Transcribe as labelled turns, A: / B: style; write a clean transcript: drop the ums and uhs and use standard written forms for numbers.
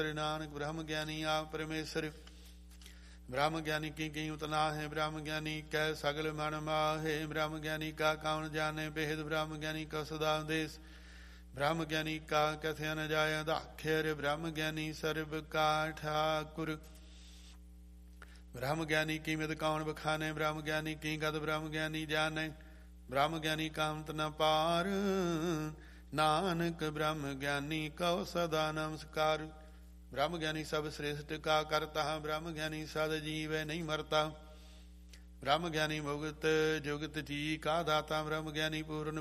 A: नानक ब्रह्म ज्ञानी आप परमेश्वर। ब्रह्म ज्ञानी की उतना है, ब्रह्म ज्ञानी कै सगल मन माहे। ब्रह्म ज्ञानी का कौन जाने भेद, ब्रह्म ज्ञानी का सदा देश। ब्रह्म ज्ञानी का कथय न जाय दाख्यर, ब्रह्म ज्ञानी सर्व का ठाकुर। ब्रह्म ज्ञानी की मिद कौन बखाने, ब्रह्म ज्ञानी की गद ब्रह्म ज्ञानी जाने। ब्रह्म ज्ञानी का अंत न पार, नानक ब्रह्म ज्ञानी कौ सदा नमस्कार। ब्रह्म ज्ञानी सब श्रेष्ठ का करता, ब्रह्म ज्ञानी सद जीव नहीं मरता। ब्रह्म ज्ञानी मुगत जुगत जी का दाता, ब्रह्म ज्ञानी पूर्ण